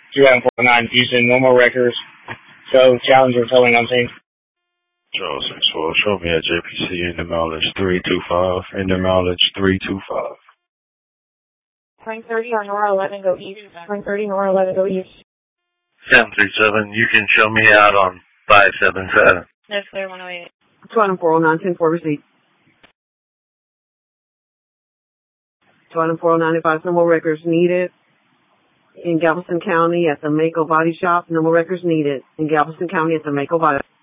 249 Houston, no more records. So, Challenger towing on scene. Charles 612, show me at JPC in the mileage 325, in the mileage 325. Spring 30 on Nora 11, go east. Spring 30, Nora 11, go east. 737, you can show me out on 577. That's clear, 108. 20409, 10-4 receipt. 20409, advise no more records needed. In Galveston County at the Mako Body Shop, no more records needed. In Galveston County at the Mako Body Shop.